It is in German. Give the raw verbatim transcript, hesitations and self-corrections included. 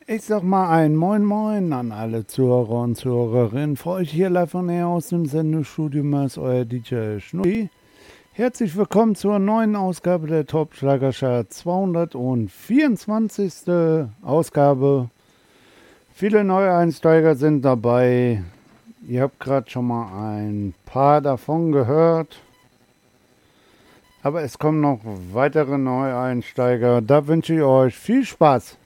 Ich sag mal ein Moin Moin an alle Zuhörer und Zuhörerinnen. Für euch hier live von näher aus dem Sendestudio ist euer D J Schnurri. Herzlich willkommen zur neuen Ausgabe der Top Schlagerchart zweihundertvierundzwanzigste. Ausgabe. Viele neue Einsteiger sind dabei. Ihr habt gerade schon mal ein paar davon gehört. Aber es kommen noch weitere Neueinsteiger. Da wünsche ich euch viel Spaß.